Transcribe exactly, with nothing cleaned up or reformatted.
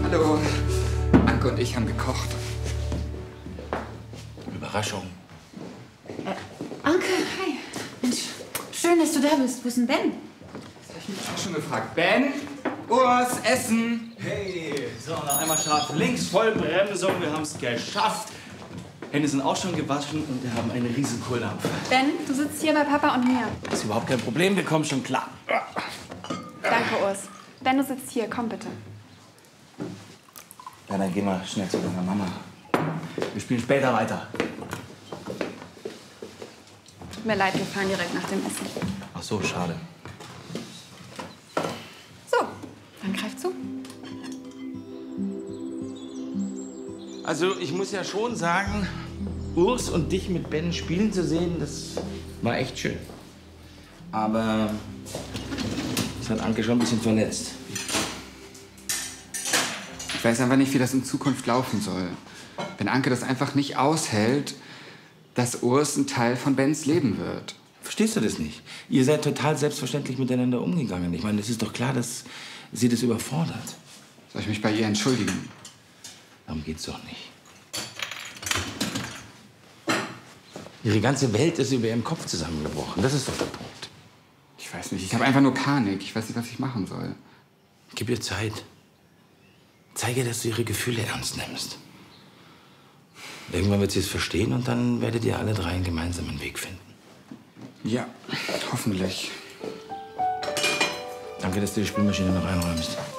Hallo. Anke und ich haben gekocht. Überraschung. Äh, Anke, hi. Mensch, schön, dass du da bist. Wo ist denn Ben? Das habe ich mich auch schon gefragt. Ben, Urs, Essen. Hey, so, noch einmal scharf links, Vollbremsung, wir haben es geschafft. Hände sind auch schon gewaschen und wir haben eine riesen Kohldampf. Ben, du sitzt hier bei Papa und mir. Das ist überhaupt kein Problem, wir kommen schon klar. Danke, Urs. Ben, du sitzt hier. Komm bitte. Ja, dann geh mal schnell zu deiner Mama. Wir spielen später weiter. Tut mir leid, wir fahren direkt nach dem Essen. Ach so, schade. So, dann greif zu. Also, ich muss ja schon sagen, Urs und dich mit Ben spielen zu sehen, das war echt schön. Aber das hat Anke schon ein bisschen verletzt. Ich weiß einfach nicht, wie das in Zukunft laufen soll. Wenn Anke das einfach nicht aushält, dass Urs ein Teil von Bens Leben wird. Verstehst du das nicht? Ihr seid total selbstverständlich miteinander umgegangen. Ich meine, es ist doch klar, dass sie das überfordert. Soll ich mich bei ihr entschuldigen? Darum geht's doch nicht. Ihre ganze Welt ist über ihrem Kopf zusammengebrochen. Das ist doch der Punkt. Ich weiß nicht, ich habe einfach nur Panik. Ich weiß nicht, was ich machen soll. Gib ihr Zeit. Zeige, dass du ihre Gefühle ernst nimmst. Irgendwann wird sie es verstehen und dann werdet ihr alle drei einen gemeinsamen Weg finden. Ja, hoffentlich. Danke, dass du die Spülmaschine noch einräumst.